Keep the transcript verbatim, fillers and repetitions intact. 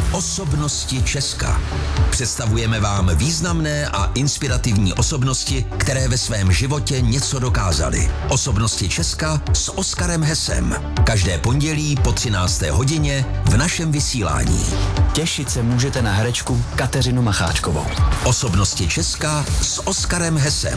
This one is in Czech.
Osobnosti Česka. Představujeme vám významné a inspirativní osobnosti, které ve svém životě něco dokázaly. Osobnosti Česka s Oskarem Hesem. Každé pondělí po třinácté hodině v našem vysílání. Těšit se můžete na herečku Kateřinu Macháčkovou. Osobnosti Česka s Oskarem Hesem.